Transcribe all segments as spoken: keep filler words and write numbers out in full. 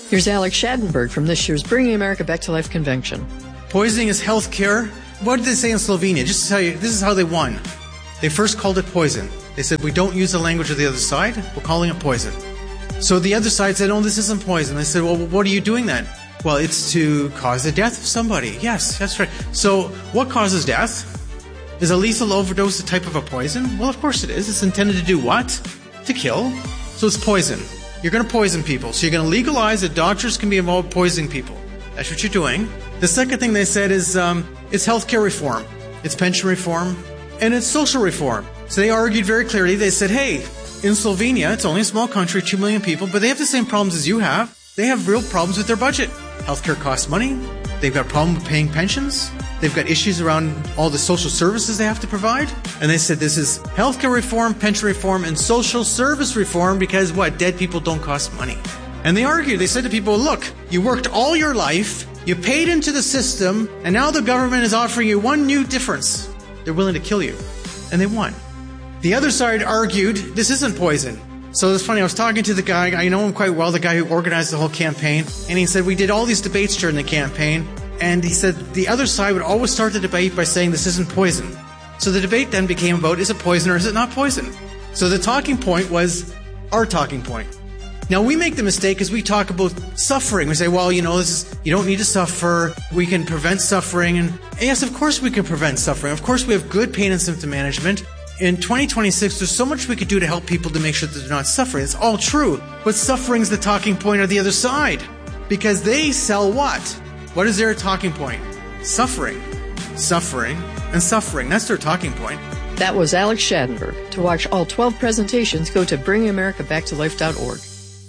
Here's Alex Schadenberg from this year's Bringing America Back to Life convention. Poisoning is health care. What did they say in Slovenia? Just to tell you, this is how they won. They first called it poison. They said, we don't use the language of the other side. We're calling it poison. So the other side said, oh, this isn't poison. They said, well, what are you doing then? Well, it's to cause the death of somebody. Yes, that's right. So what causes death? Is a lethal overdose a type of a poison? Well, of course it is. It's intended to do what? To kill. So it's poison. You're going to poison people. So you're going to legalize that doctors can be involved poisoning people. That's what you're doing. The second thing they said is um, it's healthcare reform. It's pension reform. And it's social reform. So they argued very clearly. They said, hey, in Slovenia, it's only a small country, two million people, but they have the same problems as you have. They have real problems with their budget. Healthcare costs money. They've got a problem with paying pensions. They've got issues around all the social services they have to provide. And they said this is healthcare reform, pension reform, and social service reform because what? Dead people don't cost money. And they argued. They said to people, look, you worked all your life, you paid into the system, and now the government is offering you one new difference. They're willing to kill you. And they won. The other side argued, this isn't poison. So it's funny, I was talking to the guy, I know him quite well, the guy who organized the whole campaign, and he said, we did all these debates during the campaign, and he said the other side would always start the debate by saying this isn't poison. So the debate then became about, is it poison or is it not poison? So the talking point was our talking point. Now we make the mistake as we talk about suffering. We say, well, you know, this is, you don't need to suffer. We can prevent suffering. And yes, of course we can prevent suffering. Of course we have good pain and symptom management. In twenty twenty-six, there's so much we could do to help people to make sure that they're not suffering. It's all true. But suffering's the talking point of the other side. Because they sell what? What is their talking point? Suffering. Suffering and suffering. That's their talking point. That was Alex Schadenberg. To watch all twelve presentations, go to bringing america back to life dot org.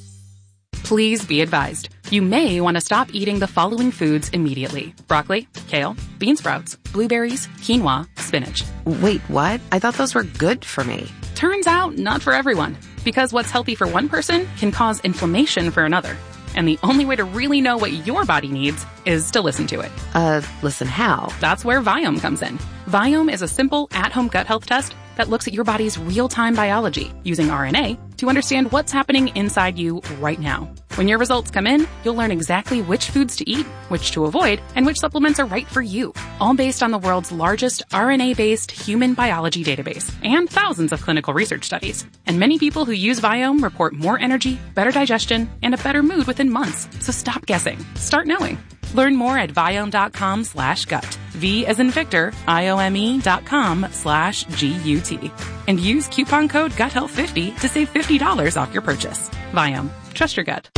Please be advised. You may want to stop eating the following foods immediately. Broccoli, kale, bean sprouts, blueberries, quinoa, spinach. Wait, what? I thought those were good for me. Turns out, not for everyone. Because what's healthy for one person can cause inflammation for another. And the only way to really know what your body needs is to listen to it. Uh, listen how? That's where Viome comes in. Viome is a simple, at-home gut health test that looks at your body's real-time biology using R N A to understand what's happening inside you right now. When your results come in, you'll learn exactly which foods to eat, which to avoid, and which supplements are right for you. All based on the world's largest R N A-based human biology database and thousands of clinical research studies. And many people who use Viome report more energy, better digestion, and a better mood within months. So stop guessing. Start knowing. Learn more at Viome.com slash gut. V as in Victor, I-O-M-E dot com slash G-U-T. And use coupon code gut health fifty to save fifty dollars off your purchase. Viome. Trust your gut.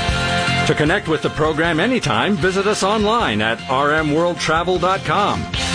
To connect with the program anytime, visit us online at r m world travel dot com.